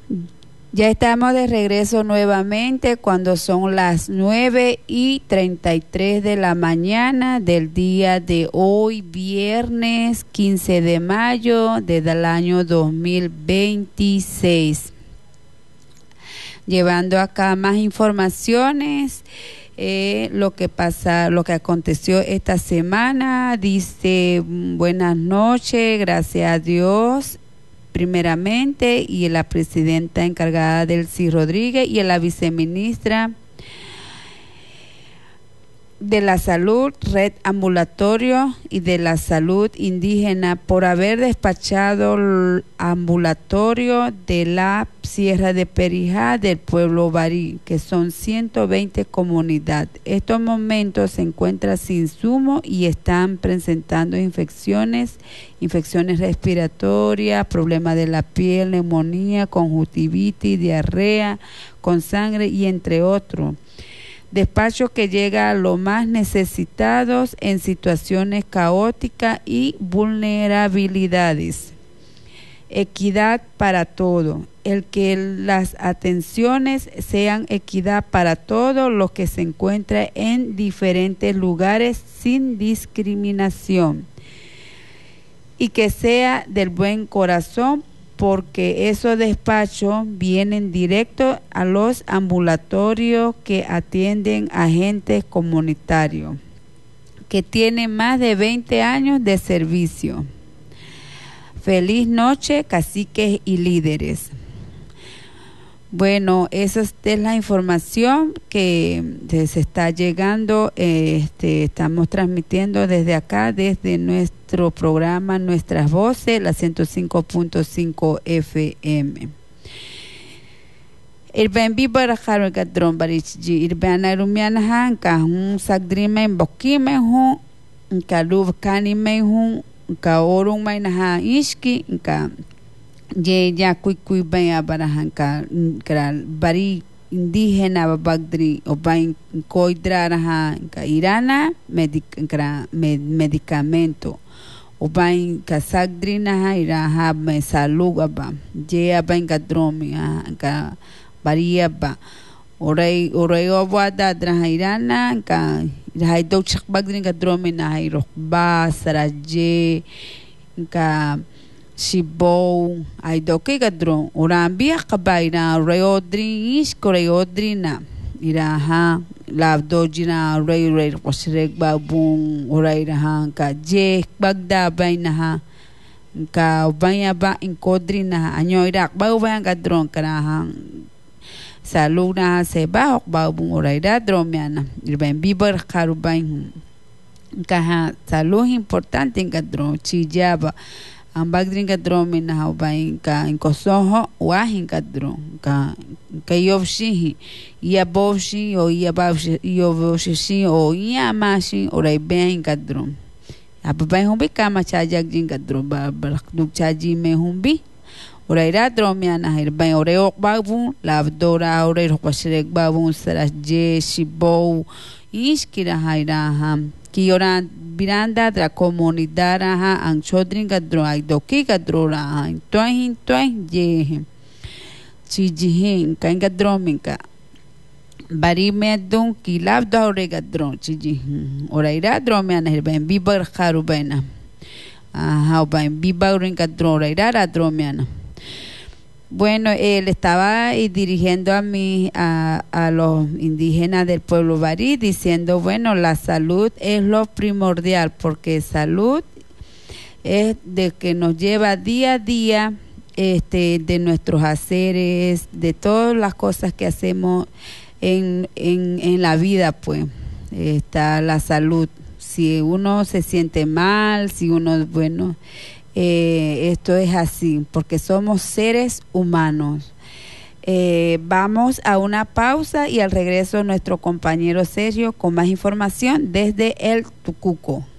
Ya estamos de regreso nuevamente cuando son las 9:33 de la mañana del día de hoy, viernes 15 de mayo del año 2026. Llevando acá más informaciones, lo que aconteció esta semana. Dice, buenas noches, gracias a Dios. Primeramente, y la presidenta encargada del CIR Rodríguez y la viceministra de la Salud, Red Ambulatorio y de la Salud Indígena por haber despachado el ambulatorio de la Sierra de Perijá del pueblo Barí, que son 120 comunidades. Estos momentos se encuentran sin insumo y están presentando infecciones respiratorias, problemas de la piel, neumonía, conjuntivitis, diarrea con sangre y entre otros. Despacho que llega a los más necesitados en situaciones caóticas y vulnerabilidades. Equidad para todo. El que las atenciones sean equidad para todos los que se encuentran en diferentes lugares sin discriminación. Y que sea del buen corazón, porque esos despachos vienen directo a los ambulatorios que atienden a agentes comunitarios, que tienen más de 20 años de servicio. Feliz noche, caciques y líderes. Bueno, esa es la información que se está llegando. Estamos transmitiendo desde acá, desde nuestro programa Nuestras Voces, la 105.5 FM. Irben bibarajar el gadrón barichji, irben arumiana hanka, un sagdrime en boquime hun, ka lub kanime hun, ka orun mainaha ishki, ka ye ya kuy baya barahanka kral bari indígena babagdri o bain koidraraha ka irana medicamento o bain kasagdrina iraha me salugaba ye bain gadromi ka bariaba orai obada draha irana ka rai do chakbagdrin gadromi na irokba saraje ka Shibou, ay doke gadron, orambia kabaina, reodri ish koreodrina, iraha, labdojina, rey wasreg babung, orairaha, ka je bagda bainaha, ka banya ba inkodrina, anyo irak bauban gadron karaha, saluna seba babung oraira dromiana, irben biber karubain, kaha, salud importante en gadron, chijaba. Ambagdrin gadron na haubain ka inkosoho wahin gadron ka yovshi ia bovshi o ia bavshi yovshi o ia mashi orai ben gadron ababai humbi kama chajak jin gadron ba duk chaji me humbi orai radron miana hir ben orai ok babu lavdora orai rokwashrek babu saraje shibo iskira haira ham ki oran Miranda da comunidad aha ang chodrin gadro ay doki gadro ra toin je chijihin kan gadro minka bari medun kilab da ore gadro chijihin oraira drome ana ben bibar kharu bena aha ben bibarin gadro oraira drome ana. Bueno, él estaba dirigiendo a los indígenas del pueblo Barí, diciendo, bueno, la salud es lo primordial, porque salud es de que nos lleva día a día de nuestros haceres, de todas las cosas que hacemos en la vida, pues, está la salud. Si uno se siente mal, si uno, bueno... esto es así, porque somos seres humanos. Vamos a una pausa y al regreso nuestro compañero Sergio con más información desde el Tucuco.